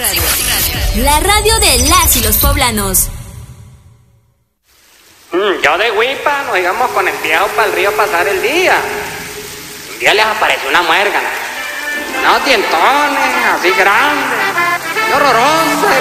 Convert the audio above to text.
La radio de las y los poblanos. Yo de Huipa nos íbamos con el viejo para el río a pasar el día. Un día les apareció una muérgana. Unos dientones así grandes, horrorosa,